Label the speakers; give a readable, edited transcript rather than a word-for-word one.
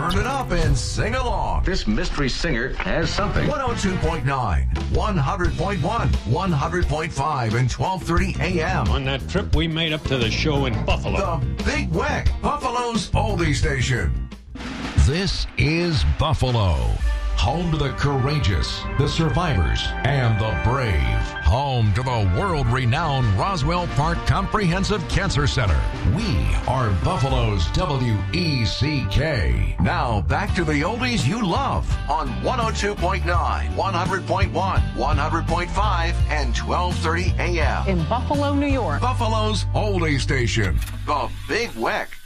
Speaker 1: Turn it up and sing along.
Speaker 2: This mystery singer has something.
Speaker 1: 102.9, 100.1, 100.5, and 12:30 a.m.
Speaker 3: On that trip we made up to the show in Buffalo.
Speaker 1: The Big Weck, Buffalo's oldie station. This is Buffalo, home to the courageous, the survivors, and the brave. Home to the world-renowned Roswell Park Comprehensive Cancer Center. We are Buffalo's WECK. Now back to the oldies you love on 102.9, 100.1, 100.5, and 12:30 a.m.
Speaker 4: in Buffalo, New York.
Speaker 1: Buffalo's oldie station, the Big Weck.